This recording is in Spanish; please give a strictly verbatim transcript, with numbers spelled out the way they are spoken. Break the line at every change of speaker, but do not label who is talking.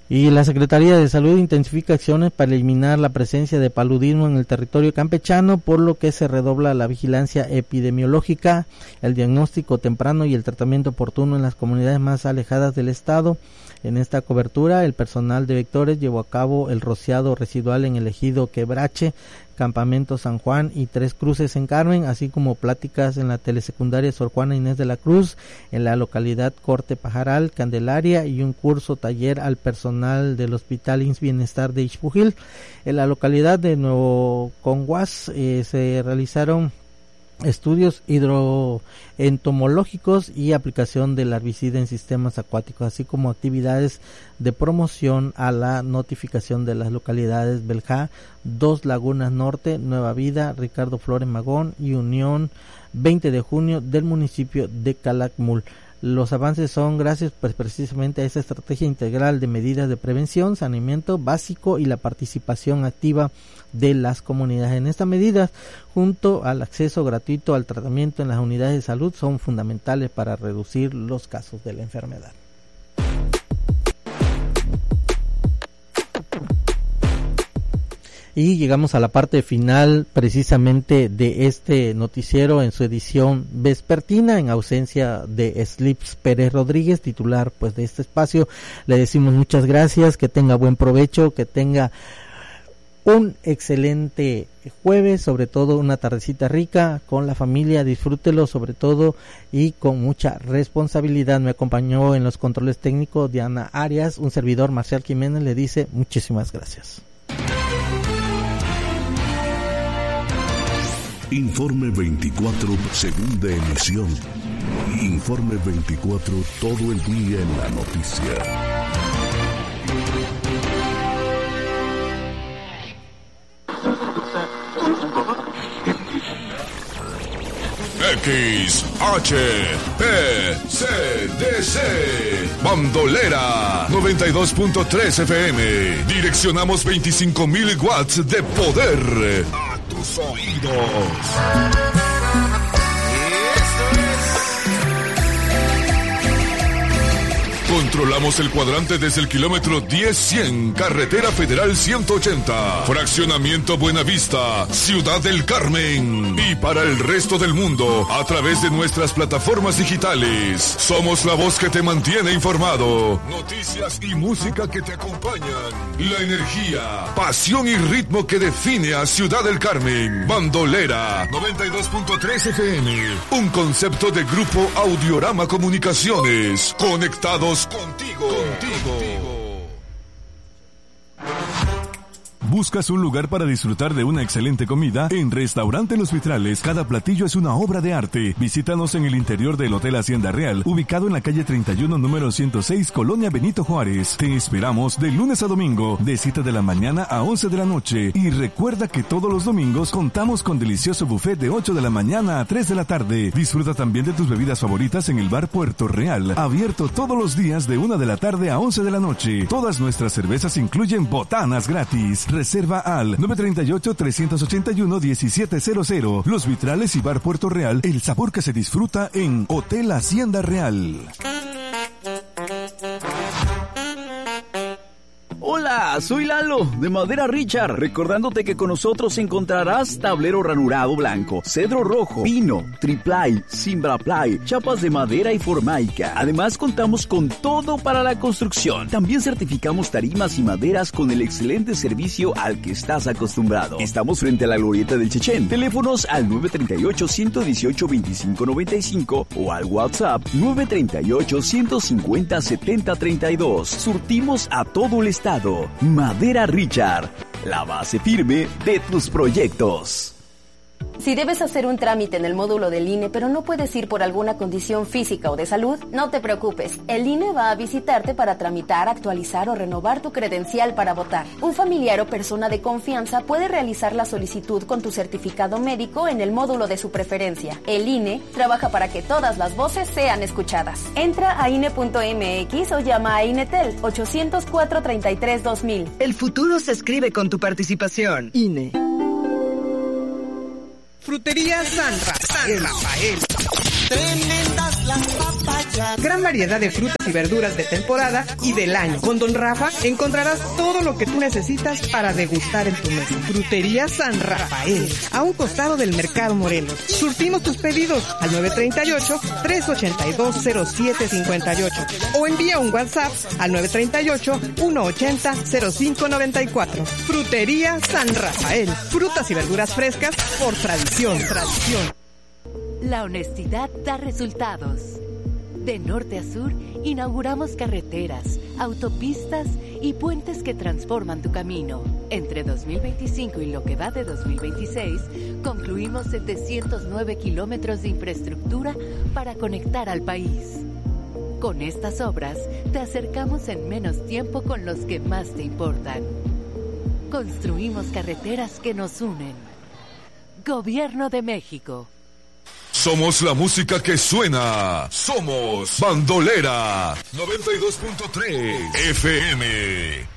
Y la Secretaría de Salud intensifica acciones para eliminar la presencia de paludismo en el territorio campechano, por lo que se redobla la vigilancia epidemiológica, el diagnóstico temprano y el tratamiento oportuno en las comunidades más alejadas del estado. En esta cobertura, el personal de vectores llevó a cabo el rociado residual en el ejido Quebrache, Campamento San Juan y Tres Cruces en Carmen, así como pláticas en la telesecundaria Sor Juana Inés de la Cruz, en la localidad Corte Pajaral, Candelaria, y un curso taller al personal del Hospital I M S S Bienestar de Ixpujil. En la localidad de Nuevo Conguas eh, se realizaron estudios hidroentomológicos y aplicación del herbicida en sistemas acuáticos, así como actividades de promoción a la notificación de las localidades Beljá, Dos Lagunas Norte, Nueva Vida, Ricardo Flores Magón y Unión veinte de junio del municipio de Calakmul. Los avances son gracias pues precisamente a esta estrategia integral de medidas de prevención, saneamiento básico y la participación activa de las comunidades. En estas medidas, junto al acceso gratuito al tratamiento en las unidades de salud, son fundamentales para reducir los casos de la enfermedad. Y llegamos a la parte final precisamente de este noticiero en su edición vespertina, en ausencia de Slips Pérez Rodríguez, titular pues de este espacio. Le decimos muchas gracias, que tenga buen provecho, que tenga un excelente jueves, sobre todo una tardecita rica con la familia, disfrútelo sobre todo y con mucha responsabilidad. Me acompañó en los controles técnicos Diana Arias, un servidor Marcial Jiménez le dice muchísimas gracias.
Informe veinticuatro, segunda emisión. Informe veinticuatro, todo el día en la noticia.
X H P C D C Bandolera noventa y dos punto tres F M. Direccionamos veinticinco mil watts de poder a tus oídos. Controlamos el cuadrante desde el kilómetro diez cien, Carretera Federal ciento ochenta, Fraccionamiento Buenavista, Ciudad del Carmen. Y para el resto del mundo, a través de nuestras plataformas digitales. Somos la voz que te mantiene informado. Noticias y música que te acompañan. La energía, pasión y ritmo que define a Ciudad del Carmen. Bandolera noventa y dos punto tres F M. Un concepto de Grupo Audiorama Comunicaciones. Conectados contigo, contigo.
¿Buscas un lugar para disfrutar de una excelente comida? En Restaurante Los Vitrales, cada platillo es una obra de arte. Visítanos en el interior del Hotel Hacienda Real, ubicado en la calle treinta y uno, número ciento seis, Colonia Benito Juárez. Te esperamos de lunes a domingo, de siete de la mañana a once de la noche. Y recuerda que todos los domingos contamos con delicioso buffet de ocho de la mañana a tres de la tarde. Disfruta también de tus bebidas favoritas en el bar Puerto Real, abierto todos los días de una de la tarde a once de la noche. Todas nuestras cervezas incluyen botanas gratis. Reserva al nueve tres ocho, tres ocho uno, uno siete cero cero. Los Vitrales y Bar Puerto Real, el sabor que se disfruta en Hotel Hacienda Real.
Hola, soy Lalo, de Madera Richard, recordándote que con nosotros encontrarás tablero ranurado blanco, cedro rojo, pino, triplay, cimbraplay, chapas de madera y formaica. Además, contamos con todo para la construcción. También certificamos tarimas y maderas con el excelente servicio al que estás acostumbrado. Estamos frente a la Glorieta del Chechén. Teléfonos al nueve tres ocho, uno uno ocho, dos cinco nueve cinco o al WhatsApp nueve tres ocho, uno cinco cero, siete cero tres dos. Surtimos a todo el estado. Madera Richard, la base firme de tus proyectos.
Si debes hacer un trámite en el módulo del I N E, pero no puedes ir por alguna condición física o de salud, no te preocupes. El I N E va a visitarte para tramitar, actualizar o renovar tu credencial para votar. Un familiar o persona de confianza puede realizar la solicitud con tu certificado médico en el módulo de su preferencia. El I N E trabaja para que todas las voces sean escuchadas. Entra a I N E punto M X o llama a INETEL ocho cero cuatro, treinta y tres, dos mil.
El futuro se escribe con tu participación. I N E. Frutería San Rafael. San Rafael.
Tremendas
Gran variedad de frutas y verduras de temporada y del año. Con Don Rafa encontrarás todo lo que tú necesitas para degustar en tu mesa. Frutería San Rafael, a un costado del Mercado Morelos. Surtimos tus pedidos al nueve tres ocho, tres ocho dos, cero siete cinco ocho o envía un WhatsApp al nueve tres ocho, uno ocho cero, cero cinco nueve cuatro. Frutería San Rafael, frutas y verduras frescas por tradición, tradición.
La honestidad da resultados. De norte a sur, inauguramos carreteras, autopistas y puentes que transforman tu camino. Entre dos mil veinticinco y lo que va de dos mil veintiséis, concluimos setecientos nueve kilómetros de infraestructura para conectar al país. Con estas obras, te acercamos en menos tiempo con los que más te importan. Construimos carreteras que nos unen. Gobierno de México.
Somos la música que suena. Somos Bandolera noventa y dos punto tres F M.